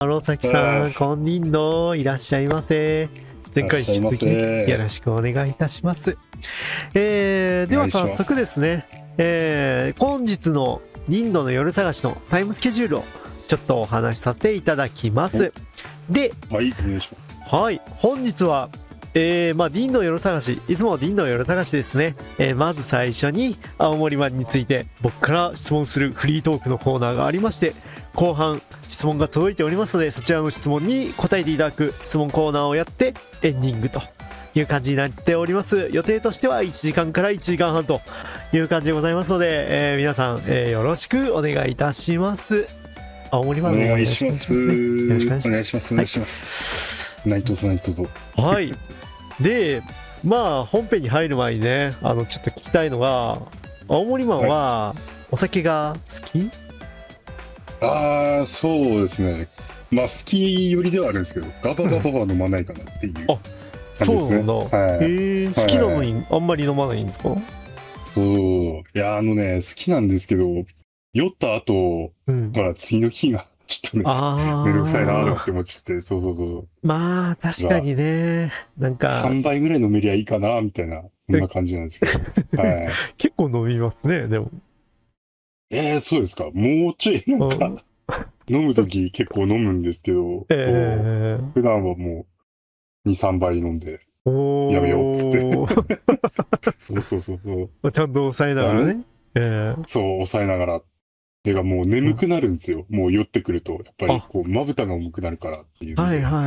さきさん、こんにんのいらっしゃいませ。前回に引き続きよろしくお願いいたします。では早速ですね、本日のニンドの夜探しのタイムスケジュールをちょっとお話しさせていただきます。で、 はい、お願いします。 はい、本日はディンの夜探し、いつもディンの夜探しですね。まず最初に青森湾について僕から質問するフリートークのコーナーがありまして、後半質問が届いておりますので、そちらの質問に答えていただく質問コーナーをやってエンディングという感じになっております。予定としては1時間から1時間半という感じでございますので、皆さん、よろしくお願いいたします。青森湾のお願いします。 よろしくお願いします。 お願いします。お願いします。内藤さん、内藤さん。 はい。で、本編に入る前にね、ちょっと聞きたいのが、青森湾はお酒が好き？ そうですね。好き寄りではあるんですけど、ガバガバは飲まないかなっていう感じですね。 そうなんだ。好きなのにあんまり飲まないんですか？ いや、好きなんですけど、酔った後、ほら、次の日が、ちょっとね、めんどくさいなって思っちゃって、そう。 確かにね、なんか。 3杯ぐらい飲めりゃいいかな、みたいな、そんな感じなんですけど。 結構飲みますね、でも。 そうですか。もうちょい、飲むとき結構飲むんですけど、普段はもう、2、3杯飲んで、やめようっつって。そう。 ちゃんと抑えながらね。 そう、抑えながら。てかもう眠くなるんですよ。もう酔ってくると、やっぱりこう、まぶたが重くなるからっていう。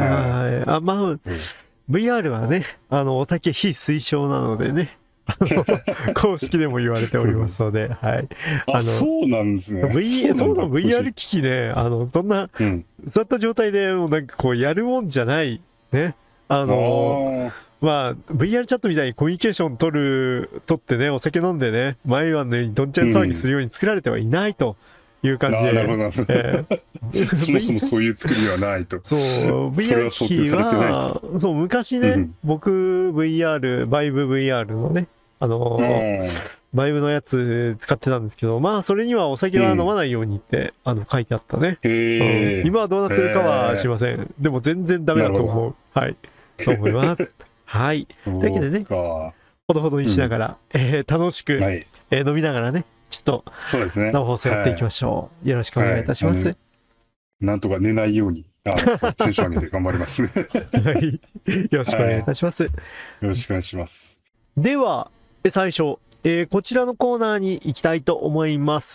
VR はね、お酒非推奨なのでね。公式でも言われておりますので、はい。 そうなんですね。 そうだ、VR 機器ね、そんな、座った状態でもうなんかこう、やるもんじゃない、ね。VR チャットみたいにコミュニケーション取ってね、お酒飲んでね、毎晩のようにどんちゃん騒ぎするように作られてはいないという感じで。 なるほど。そもそもそういう作りはないと。 そう、VR 機器は、そう、昔ね、僕、バイブ VR のね、バイブのやつ使ってたんですけど、それにはお酒は飲まないようにって書いてあったね。今はどうなってるかは知りません。でも全然ダメだと思う。はい。そう思います。はい。というわけでね、ほどほどにしながら、楽しく、飲みながらね、ちょっと生放送やっていきましょう。よろしくお願いいたします。 なんとか寝ないように、テンション上げて頑張りますね。 はい。よろしくお願いいたします。よろしくお願いします。 では、最初、こちらのコーナーに行きたいと思います。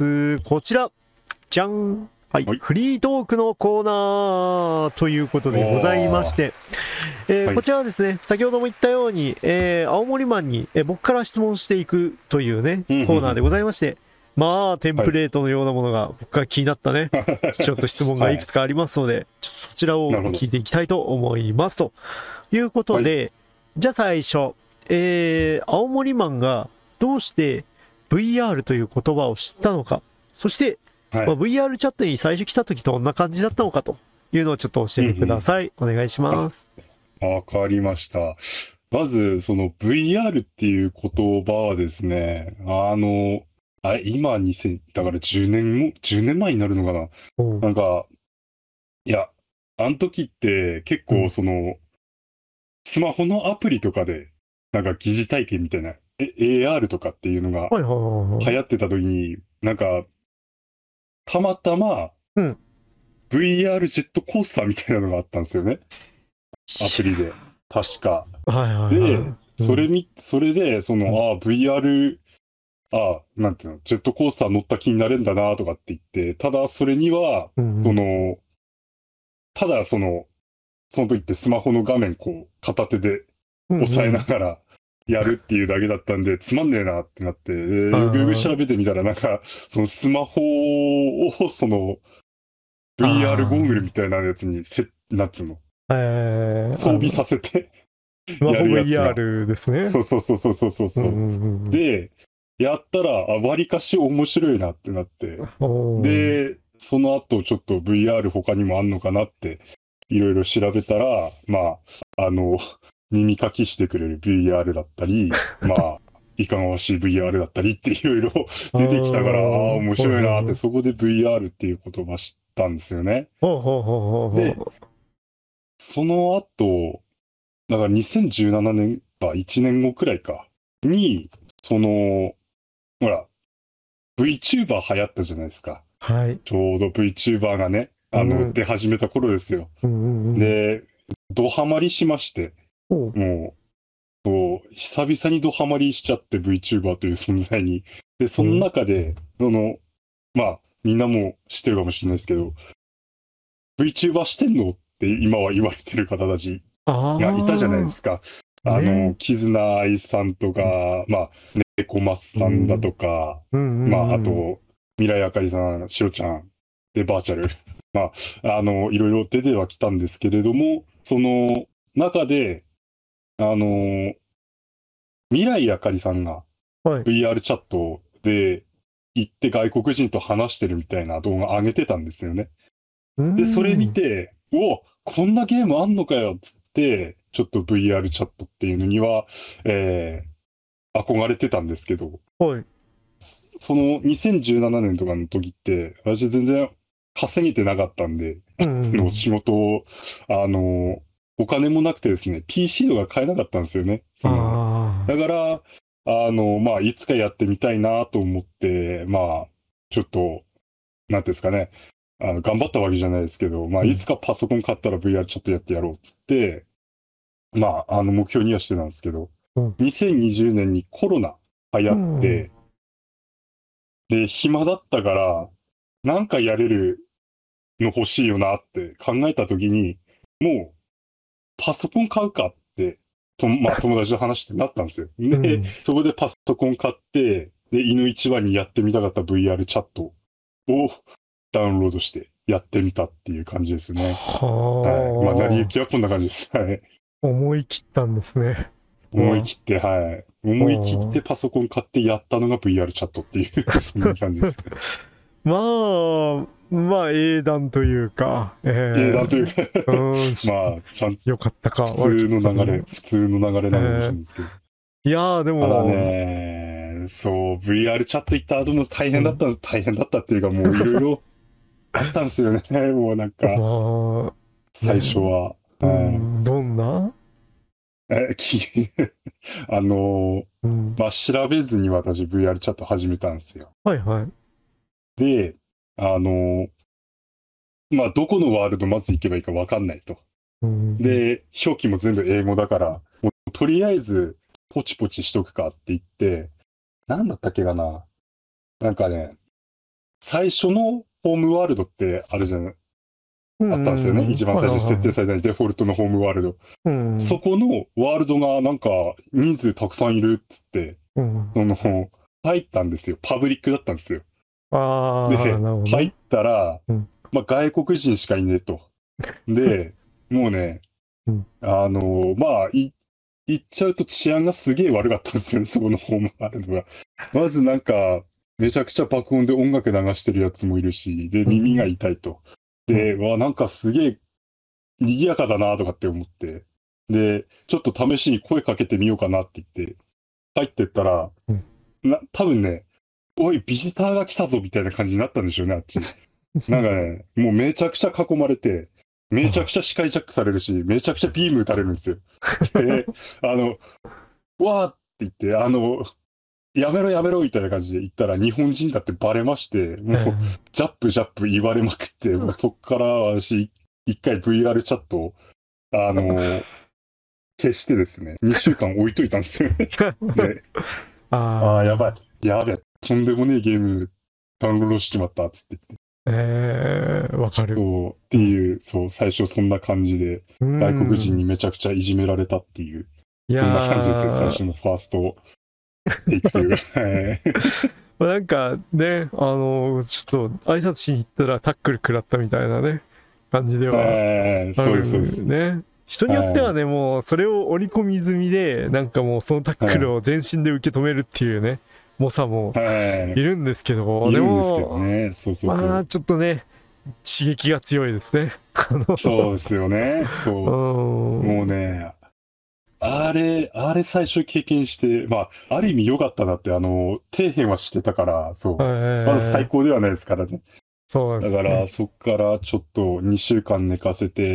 こちら、じゃん。はい、フリートークのコーナーということでございまして、こちらはですね、先ほども言ったように、青森マンに、僕から質問していくというね、コーナーでございまして、テンプレートのようなものが僕が気になったね、ちょっと質問がいくつかありますので、そちらを聞いていきたいと思います。ということで、じゃあ最初、青森マンがどうして VR という言葉を知ったのか、そして、VR チャットに最初来た時どんな感じだったのかというのをちょっと教えてください。お願いします。 わかりました。まず、その VR っていう言葉はですね、今だから10年前になるのかな。なんか、いや、あの時って結構スマホのアプリとかで、なんか疑似体験みたいな、AR とかっていうのが流行ってた時に、なんか、たまたま、VR ジェットコースターみたいなのがあったんですよね。アプリで。確か。で、それで、VR、なんていうの、ジェットコースター乗った気になれるんだなとかって言って、ただそれには、その時ってスマホの画面片手で押さえながらやるっていうだけだったんで、つまんねえなってなって、よくよく調べてみたらなんか、そのスマホをVR ゴーグルみたいなやつになんつうの、装備させてやるやつが。 VR ですね。 そう。で、やったら、割かし面白いなってなって、で、その後ちょっと VR 他にもあんのかなって、いろいろ調べたら、耳かきしてくれる VR だったり、いかがわしい VR だったりっていろいろ出てきたから、面白いなって、そこで VR っていう言葉知っったんですよね。 ほうほうほうほうほう。 で、その後、だから2017年か1年後くらいかに、ほら、VTuber 流行ったじゃないですか。 はい。 ちょうど VTuber がね、出始めた頃ですよ。 うんうんうん。 で、ドハマりしまして、 ほう。 も久々にドハマりしちゃって VTuber という存在に。で、その中で、まあ、みんなも知ってるかもしれないですけど、VTuber してんのって今は言われてる方たちがいたじゃないですか。 ね、 キズナアイさんとか、まあ、猫松さんだとか、まあ、あと、未来あかりさん、しろちゃん、で、バーチャル。まあ、いろいろ出てはきたんですけれども、その中で、未来あかりさんがはい。 VR チャットで行って外国人と話してるみたいな動画上げてたんですよね。で、それ見て、こんなゲームあんのかよっつって、ちょっと VR チャットっていうのには、憧れてたんですけど、 はい。 その2017年とかの時って、私全然稼げてなかったんで、の仕事を、お金もなくてですね、PC とか買えなかったんですよね。だから、まあ、いつかやってみたいなと思って、まあ、ちょっと、なんていうんですかね、頑張ったわけじゃないですけど、まあ、いつかパソコン買ったら VR ちょっとやってやろうっつって、まあ、目標にはしてたんですけど、2020年にコロナ流行って、で、暇だったから、なんかやれるの欲しいよなって考えたときに、もう、パソコン買うかって、まあ、友達と話してなったんですよ。で、そこでパソコン買って、で、犬一番にやってみたかった VR チャットをダウンロードしてやってみたっていう感じですね。はい。まあ、成り行きはこんな感じです。はい。 思い切ったんですね。 思い切って、はい。思い切ってパソコン買ってやったのが VR チャットっていう、そんな感じです。 まあ、英断というか、 英断というかまあ、ちゃんと、 よかったか。 普通の流れなのかもしれないんですけど。 いやー、でも。 ただね、そう、VR チャット行った後も大変だったんです。大変だったっていうか、もういろいろあったんですよね。もうなんか、最初は。 どんなまあ、調べずに私 VR チャット始めたんですよ。 はいはい。 で、まあ、どこのワールドまず行けばいいか分かんないと。で、表記も全部英語だから、もうとりあえず、ポチポチしとくかって言って、なんだったっけかな。なんかね、最初のホームワールドってあるじゃない、あったんですよね。一番最初に設定されたデフォルトのホームワールド。そこのワールドがなんか人数たくさんいるっつって、入ったんですよ。パブリックだったんですよ。で、入ったら、まあ外国人しかいねえと。で、もうね、まあ、言っちゃうと治安がすげえ悪かったんですよね、そこのホームワールドが。まずなんか、めちゃくちゃ爆音で音楽流してるやつもいるし、で、耳が痛いと。で、なんかすげえ賑やかだなとかって思って。で、ちょっと試しに声かけてみようかなって言って、入ってったら、多分ね、おい、ビジターが来たぞみたいな感じになったんでしょうね、あっち。なんかね、もうめちゃくちゃ囲まれて、めちゃくちゃ視界ジャックされるし、めちゃくちゃビーム撃たれるんですよ。で、わーって言って、やめろやめろみたいな感じで言ったら日本人だってバレまして、もう、ジャップジャップ言われまくって、もうそっから私、一回 VR チャットを、消してですね、2週間置いといたんですよね。で、やばい、やべえ、とんでもねえゲームダウンロードしちまった、つって言って。 わかる。 そう、っていう、そう、最初そんな感じで、外国人にめちゃくちゃいじめられたっていう、そんな感じですよ、最初のファーストテイクというか。 なんかね、ちょっと挨拶しに行ったらタックル食らったみたいなね、感じではあるね。人によってはね、もうそれを織り込み済みで、なんかもうそのタックルを全身で受け止めるっていうね、猛者もいるんですけど、 でも、 まあちょっとね、刺激が強いですね。 そうですよね。そう。もうね、あれ最初経験して、まあ、ある意味良かったなって、底辺はしてたから、そう。まず最高ではないですからね。 そうですね。 だから、そっからちょっと2週間寝かせて、